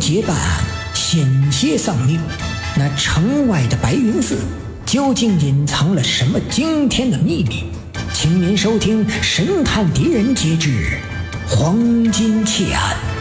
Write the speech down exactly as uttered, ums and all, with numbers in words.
结办案，险些丧命。那城外的白云寺究竟隐藏了什么惊天的秘密？请您收听《神探狄仁杰之黄金窃案》。